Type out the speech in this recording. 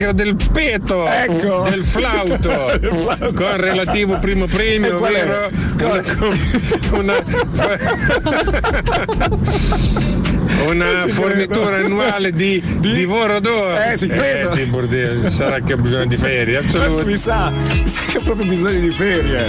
del peto, Ecco. del flauto, con relativo primo premio, vero? Una fornitura annuale di divoro d'oro. Ci credo. Sarà che ho bisogno di ferie, assolutamente. Mi sa che ho proprio bisogno di ferie.